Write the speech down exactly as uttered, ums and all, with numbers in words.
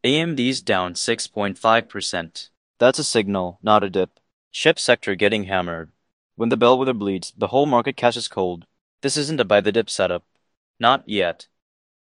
A M D's down six point five percent. That's a signal, not a dip. Chip sector getting hammered. When the bellwether bleeds, the whole market catches cold. This isn't a buy the dip setup. Not yet.